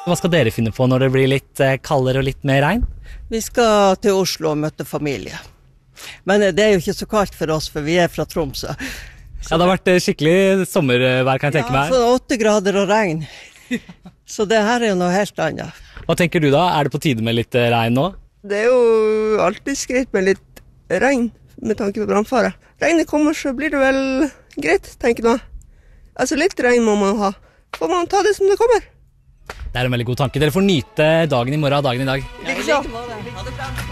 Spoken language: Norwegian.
Hva skal dere finne på når det blir litt kaldere og litt mer regn? Vi skal til Oslo og møte familie. Men det jo ikke så kaldt for oss, for vi fra Tromsø. Ja, det har vært skikkelig sommervær, kan jeg tenke meg. Ja, så 8 grader og regn. Så det her jo noe helt annet. Hva tenker du da? Det på tide med litt regn nå? Det jo alltid greit med litt regn, med tanke på brannfare. Regnet kommer, så blir det vel greit, tenker jeg. Altså litt regn må man ha. Får man ta det som det kommer. Det en veldig god tanke. Dere får nyte dagen i morgen og dagen i dag. Likeså.